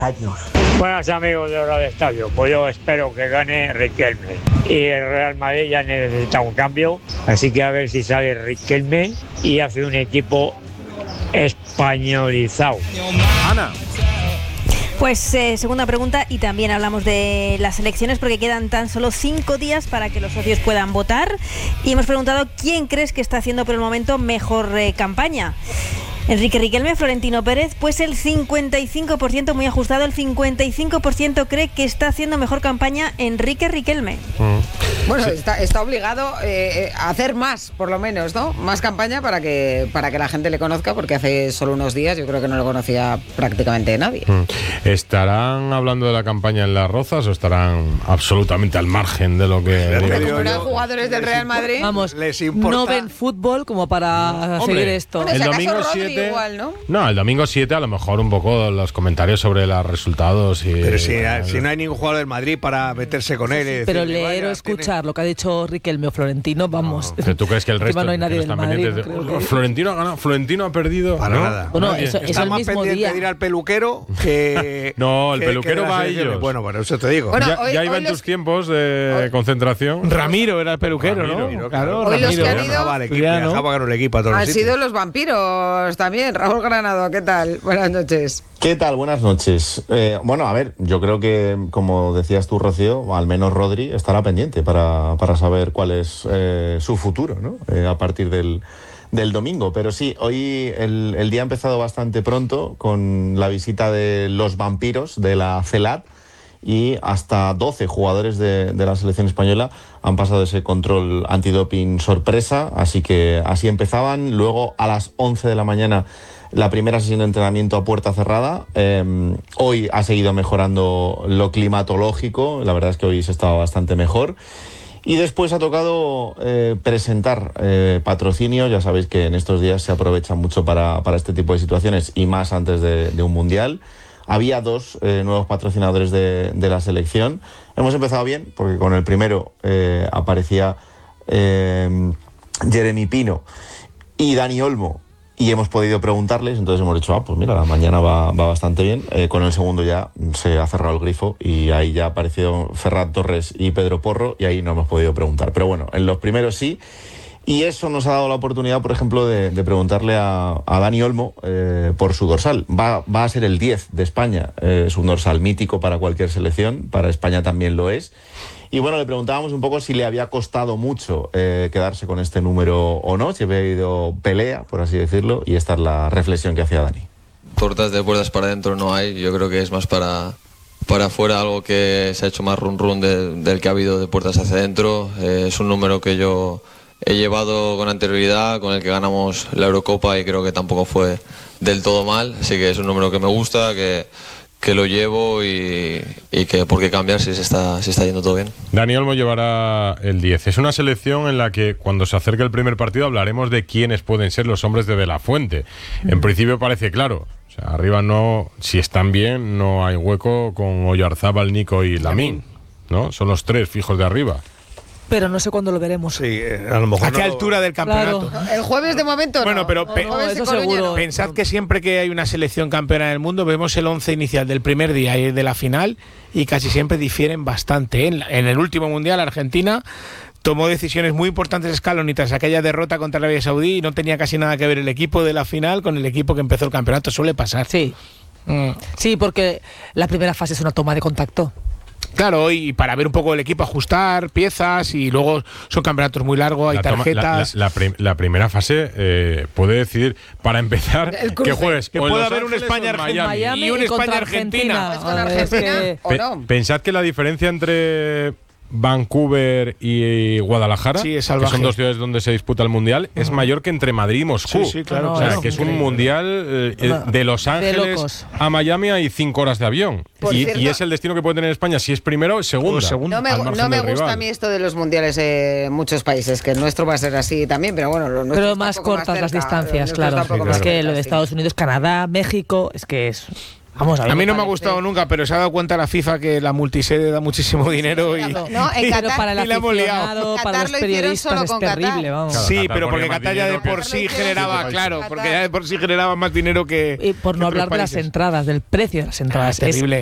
años. Buenas amigos de Hora de Estadio, pues yo espero que gane Riquelme y el Real Madrid ya necesita un cambio, así que a ver si sale Riquelme y hace un equipo españolizado. Ana. Pues segunda pregunta, y también hablamos de las elecciones porque quedan tan solo 5 días para que los socios puedan votar y hemos preguntado quién crees que está haciendo por el momento mejor campaña. Enrique Riquelme, Florentino Pérez, pues el 55%, muy ajustado, el 55% cree que está haciendo mejor campaña Enrique Riquelme. Bueno, sí. está obligado a hacer más, por lo menos, ¿no? Más campaña para que la gente le conozca, porque hace solo unos días yo creo que no lo conocía prácticamente nadie. ¿Estarán hablando de la campaña en Las Rozas o estarán absolutamente al margen de lo que... Como eran jugadores del Real Madrid, vamos, les importa. No ven fútbol como para seguir esto. Bueno, el si domingo acaso 7... igual, ¿no? No, el domingo 7 a lo mejor un poco los comentarios sobre los resultados y... Pero si no hay ningún jugador del Madrid para meterse con él... Pero leer o escuchar lo que ha dicho Riquelme o Florentino, vamos... No, ¿tú crees que el resto no hay nadie del Madrid? Florentino ha ganado, Florentino ha perdido... Para ¿no? nada. Bueno, eso está el más mismo pendiente día de ir al peluquero que... No, el peluquero va a ellos. Bueno, eso te digo. Bueno, ya iba en tus tiempos de concentración. Ramiro era el peluquero, Ramiro, ¿no? Claro. Hoy los que han ido Viajaba al equipo, viajaba con el equipo a todos los han sitios. sido los vampiros también. Raúl Granado, ¿qué tal? Buenas noches. ¿Qué tal? Buenas noches. Bueno, a ver, yo creo que, como decías tú, Rocío, al menos Rodri estará pendiente para saber cuál es su futuro, ¿no? A partir del domingo. Pero sí, hoy el día ha empezado bastante pronto con la visita de los vampiros de la CELAT y hasta 12 jugadores de la selección española han pasado ese control antidoping sorpresa, así que así empezaban. Luego a las 11 de la mañana la primera sesión de entrenamiento a puerta cerrada. Hoy ha seguido mejorando lo climatológico, la verdad es que hoy se estaba bastante mejor. Y después ha tocado presentar patrocinio. Ya sabéis que en estos días se aprovecha mucho para este tipo de situaciones y más antes de un mundial. Había 2 nuevos patrocinadores de la selección. Hemos empezado bien porque con el primero aparecía Jeremy Pino y Dani Olmo y hemos podido preguntarles, entonces hemos dicho, pues mira, la mañana va bastante bien. Con el segundo ya se ha cerrado el grifo y ahí ya apareció Ferran Torres y Pedro Porro y ahí no hemos podido preguntar. Pero bueno, en los primeros sí. Y eso nos ha dado la oportunidad, por ejemplo, de preguntarle a Dani Olmo por su dorsal. Va a ser el 10 de España. Es un dorsal mítico para cualquier selección, para España también lo es. Y bueno, le preguntábamos un poco si le había costado mucho quedarse con este número o no, si había habido pelea, por así decirlo, y esta es la reflexión que hacía Dani. Tortas de puertas para adentro no hay, yo creo que es más para afuera, algo que se ha hecho más run del que ha habido de puertas hacia adentro. Es un número que yo he llevado con anterioridad, con el que ganamos la Eurocopa y creo que tampoco fue del todo mal, así que es un número que me gusta, que lo llevo y que por qué cambiar si se está yendo todo bien. Dani Olmo llevará el 10. Es una selección en la que cuando se acerque el primer partido hablaremos de quiénes pueden ser los hombres de la Fuente. En principio parece claro. O sea, arriba no, si están bien, no hay hueco con Oyarzábal, Nico y Lamine, ¿no? Son los 3 fijos de arriba. Pero no sé cuándo lo veremos. Sí, a lo mejor. ¿A qué altura del campeonato? Claro. El jueves de momento bueno, no. pero eso seguro. Pensad que siempre que hay una selección campeona del mundo vemos el 11 inicial del primer día y de la final y casi siempre difieren bastante. En el último mundial Argentina tomó decisiones muy importantes Scaloni tras aquella derrota contra Arabia Saudí y no tenía casi nada que ver el equipo de la final con el equipo que empezó el campeonato. Suele pasar. Sí. Sí, porque la primera fase es una toma de contacto. Claro, y para ver un poco el equipo, ajustar piezas y luego son campeonatos muy largos, hay tarjetas. La primera fase puede decidir, para empezar, que juegues. Que pueda haber un España-Argentina y un España-Argentina. ¿Con Argentina o no? Pensad que la diferencia entre Vancouver y Guadalajara, sí, que son 2 ciudades donde se disputa el Mundial, es mayor que entre Madrid y Moscú. Sí, claro. O sea, que es un Mundial de Los Ángeles a Miami hay 5 horas de avión. Y es el destino que puede tener España si es primero o segunda. No me gusta a mí esto de los mundiales en muchos países, que el nuestro va a ser así también, pero bueno, lo pero más cortas las distancias, claro. Es que lo de Estados Unidos, Canadá, México, es que es Vamos a ver. A mí no me ha gustado nunca, pero se ha dado cuenta la FIFA que la multisede da muchísimo dinero y... No, en Pero Qatar, para el y la hemos liado. aficionado, En para Qatar los lo hicieron periodistas solo es con Qatar. terrible, vamos. Claro, Sí, Qatar pero pone porque más Qatar ya de dinero por que- sí que- generaba, que- claro, Qatar. porque ya de por sí generaba más dinero que... Y por que no otros hablar de las países. entradas, del precio de las entradas. Es terrible.